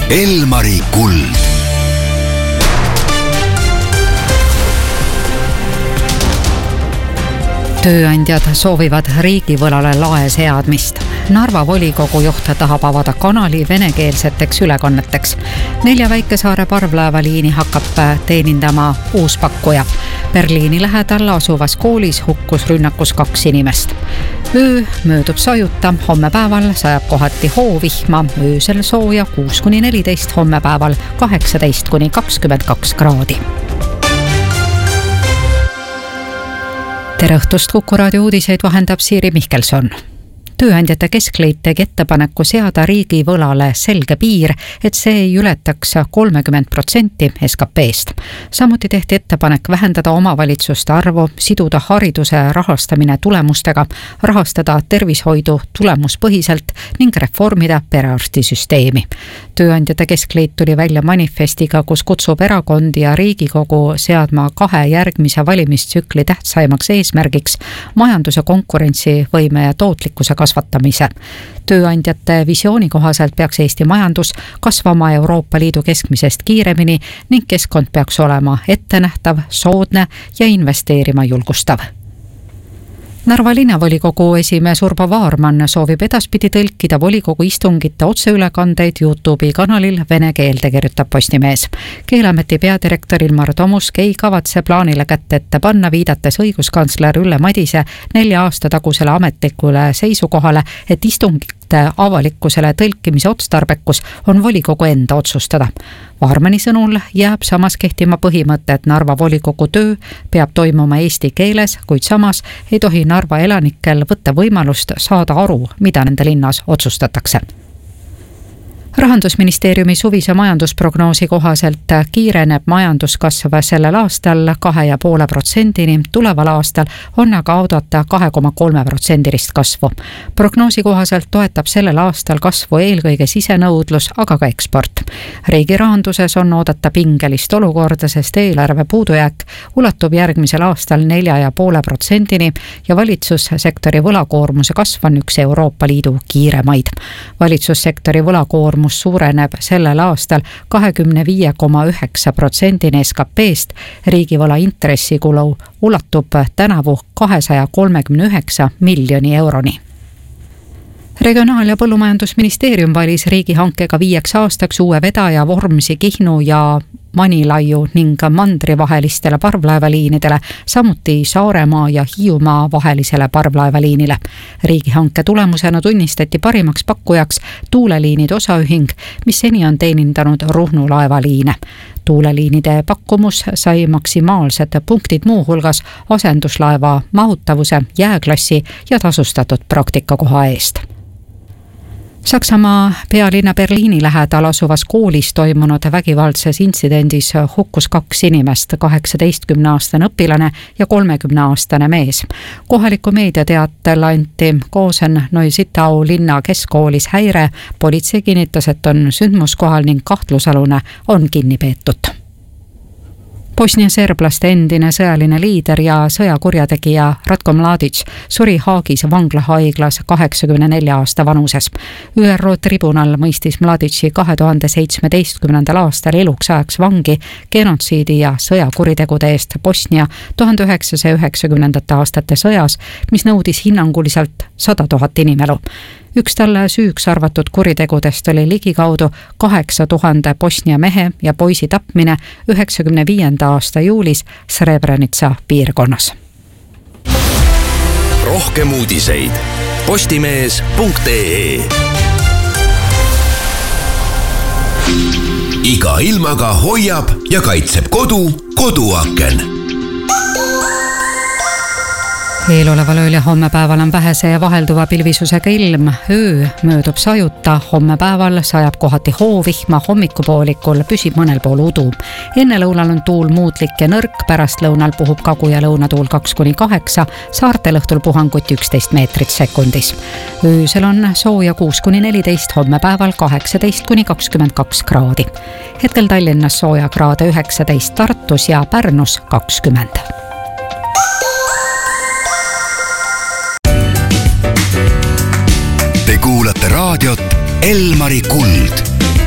Elmari kuld. Tööandjad soovivad riigivõlale lae seadmist. Narva volikogu juht tahab avada kanali venekeelseteks ülekanneteks. 4 väikesaare parvlaevaliini hakkab teenindama uus pakkuja. Berliini lähedal asuvas koolis hukkus rünnakus 2 inimest. Öö möödub sajuta, homme päeval sajab kohati hoovihma, öösel sooja 6-14, homme päeval 18-22 kraadi. Tere õhtust, Kuku raadio uudiseid vahendab Siiri Mihkelson. Tööandjate keskliit tegi ettepaneku seada riigi võlale selge piir, et see ei ületaks 30% SKP-st. Samuti tehti ettepanek vähendada omavalitsuste arvu, siduda hariduse rahastamine tulemustega, rahastada tervishoidu tulemuspõhiselt ning reformida perearstisüsteemi. Tööandjate keskliit tuli välja manifestiga, kus kutsub erakondi ja Riigikogu seadma 2 järgmise valimistsükli tähtsaimaks eesmärgiks majanduse konkurentsivõime ja tootlikkuse kasvatamise. Tööandjate visiooni kohaselt peaks Eesti majandus kasvama Euroopa Liidu keskmisest kiiremini ning keskkond peaks olema ettenähtav, soodne ja investeerima julgustav. Narva linnavolikogu esimees Urbo Vaarman soovib edaspidi tõlkida volikogu istungite otseülekandeid YouTube'i kanalil vene keelde, kirjutab Postimees. Keeleameti peadirektor Ilmar Tomusk ei kavatse plaanile kätte ette panna, viidates õiguskantsler Ülle Madise 4 aasta tagusele ametlikule seisukohale, et istungite avalikkusele tõlkimise otstarbekus on volikogu enda otsustada. Vaarmani sõnul jääb samas kehtima põhimõte, et Narva volikogu töö peab toimuma eesti keeles, kuid samas ei tohi Narva elanikel võtta võimalust saada aru, mida nende linnas otsustatakse. Rahandusministeeriumi suvise majandusprognoosi kohaselt kiireneb majanduskasv sellel aastal 2,5%-ni, tuleval aastal on aga oodata 2,3% kasvu. Prognoosi kohaselt toetab sellel aastal kasvu eelkõige sisenõudlus, aga ka eksport. Riigi rahanduses on oodata pingelist olukorda, sest eelarve puudujääk ulatub järgmisel aastal 4,5%-ni ja valitsussektori võlakoormuse kasv on üks Euroopa Liidu kiiremaid. Valitsussektori võlakoormus suureneb sellel aastal 25,9%-ni SKP-st, riigivõla intressikulu ulatub tänavu 239 miljoni euroni. Regionaal- ja Põllumajandusministeerium valis riigihankega 5 aastaks uue vedaja Vormsi, Kihnu ja Manilaiu ning Mandri vahelistele parvlaevaliinidele, samuti Saaremaa ja Hiiumaa vahelisele parvlaevaliinile. Riigihanke tulemusena tunnistati parimaks pakkujaks Tuuleliinide osaühing, mis seni on teenindanud Ruhnu laevaliine. Tuuleliinide pakkumus sai maksimaalsed punktid muuhulgas asenduslaeva mahutavuse, jääklassi ja tasustatud praktikakoha eest. Saksamaa pealinna Berliini lähedal asuvas koolis toimunud vägivaldses intsidendis hukkus 2 inimest, 18-aastane õpilane ja 30-aastane mees. Kohaliku meedia teatel anti Kosen-Neusittau linna keskkoolis häire. Politsei kinnitas, et on sündmuskohal ning kahtlusalune on kinni peetud. Bosnia serblaste endine sõjaline liider ja sõjakurjategija Ratko Mladic suri Haagis vanglahaiglas 84 aasta vanuses. ÜRO tribunal mõistis Mladici 2017. aastal eluks ajaks vangi genotsiidi ja sõjakuritegude eest Bosnia 1990. aastate sõjas, mis nõudis hinnanguliselt 100 000 inimelu. Üks talle süüks arvatud kuritegudest oli ligikaudu 8000 Bosnia mehe ja poisi tapmine 95. aasta juulis Srebrenica piirkonnas. Rohkem uudiseid postimees.ee. Iga ilmaga hoiab ja kaitseb koduaken. Eeloleval ööl ja homme päeval on vähese ja vahelduva pilvisusega ilm. Öö möödub sajuta, homme päeval sajab kohati hoovihma, hommikupoolikul püsib mõnel pool udu. Enne lõunal on tuul muutlik ja nõrk, pärast lõunal puhub kagu- ja lõunatuul 2-8, saartel õhtul puhanguti 11 meetrit sekundis. Öösel on sooja 6-14, homme päeval 18-22 kraadi. Hetkel Tallinnas sooja kraade 19, Tartus ja Pärnus 20. Te kuulate raadiot Elmari kuld.